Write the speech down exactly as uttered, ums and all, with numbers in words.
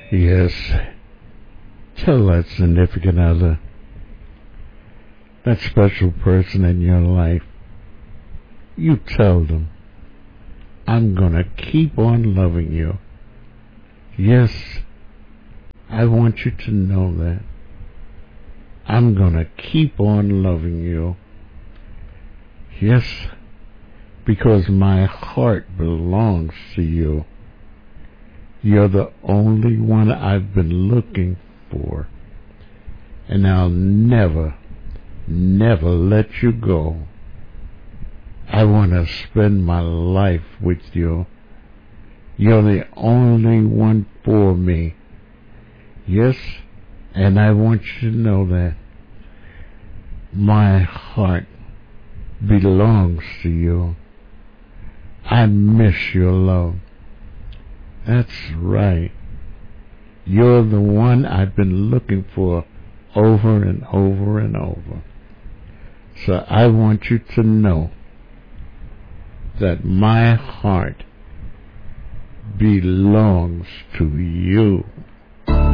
Yes, tell that significant other, that special person in your life, you tell them, I'm gonna keep on loving you. Yes, I want you to know that. I'm gonna keep on loving you. Yes, because my heart belongs to you. You're the only one I've been looking for. And I'll never, never let you go. I want to spend my life with you. You're the only one for me. Yes, and I want you to know that my heart belongs to you. I miss your love. That's right. You're the one I've been looking for over and over and over. So I want you to know that my heart belongs to you.